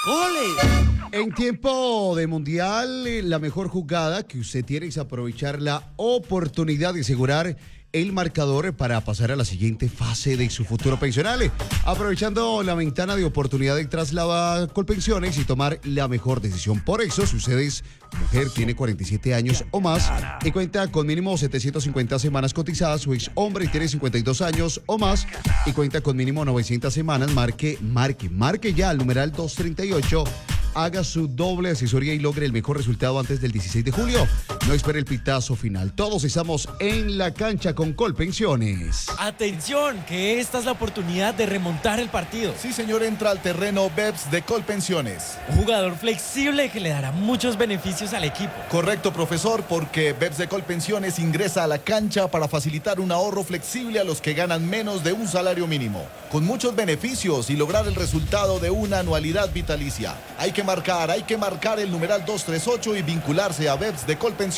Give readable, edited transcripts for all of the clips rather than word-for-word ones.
¡Goles! En tiempo de mundial, la mejor jugada que usted tiene es aprovechar la oportunidad de asegurar el marcador para pasar a la siguiente fase de su futuro pensional, aprovechando la ventana de oportunidad de trasladar Colpensiones y tomar la mejor decisión. Por eso, si usted es mujer, tiene 47 años o más y cuenta con mínimo 750 semanas cotizadas, o es hombre y tiene 52 años o más y cuenta con mínimo 900 semanas, marque ya al numeral 238. Haga su doble asesoría y logre el mejor resultado antes del 16 de julio. No espere el pitazo final. Todos estamos en la cancha con Colpensiones. Atención, que esta es la oportunidad de remontar el partido. Sí, señor, entra al terreno BEPS de Colpensiones. Un jugador flexible que le dará muchos beneficios al equipo. Correcto, profesor, porque BEPS de Colpensiones ingresa a la cancha para facilitar un ahorro flexible a los que ganan menos de un salario mínimo, con muchos beneficios y lograr el resultado de una anualidad vitalicia. Hay que marcar el numeral 238 y vincularse a BEPS de Colpensiones.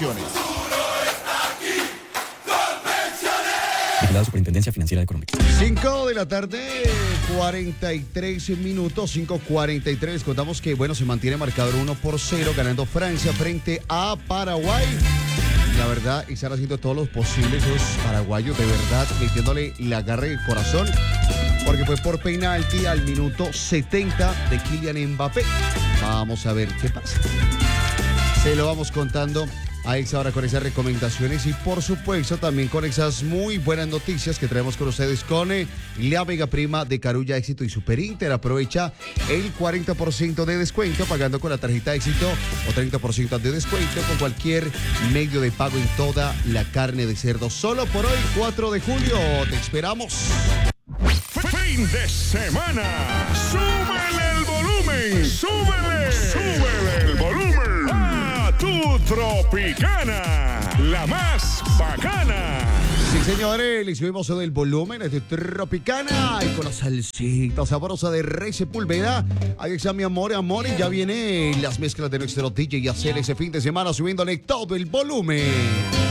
La Superintendencia Financiera de Colombia. 5 de la tarde, 43 minutos, 5:43. Contamos que, se mantiene marcador 1-0, ganando Francia frente a Paraguay. La verdad, están haciendo todos los posibles esos paraguayos, de verdad, metiéndole la garra del corazón, porque fue por penalti al minuto 70 de Kylian Mbappé. Vamos a ver qué pasa. Se lo vamos contando a esa hora con esas recomendaciones y, por supuesto, también con esas muy buenas noticias que traemos con ustedes con la Mega Prima de Carulla Éxito y Super Inter. Aprovecha el 40% de descuento pagando con la tarjeta Éxito o 30% de descuento con cualquier medio de pago en toda la carne de cerdo. Solo por hoy, 4 de julio. Te esperamos. Fin de semana. ¡Súbele el volumen! ¡Súbele el volumen! ¡A tu Tropicana! ¡La más bacana! Sí, señores, le subimos el volumen a Tropicana y con la salsita sabrosa de Rey Sepúlveda. Ahí está mi amor, y ya vienen las mezclas de nuestro DJ Yacel ese fin de semana subiéndole todo el volumen.